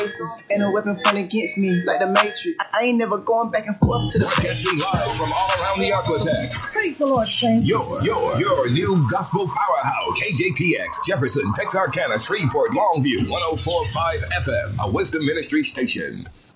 Ain't no weapon front against me like the Matrix. I ain't never going back and forth to the Broadcasting live from all around the Aquatex. Praise the Lord, saints. Your new gospel powerhouse. KJTX, Jefferson, Texarkana, Shreveport, Longview, 104.5 FM, a Wisdom Ministry station.